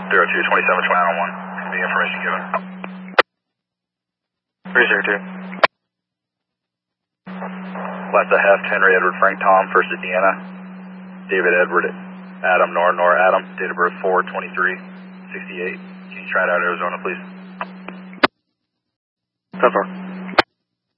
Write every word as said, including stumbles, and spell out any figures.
zero two twenty-seven twenty-nine oh one. The information given. three zero two. Last I have Henry Edward Frank Tom, first Indiana. David Edward Adam Nor Nor Adam, date of birth four twenty-three sixty-eight. Can you try it out Arizona, please? ten four.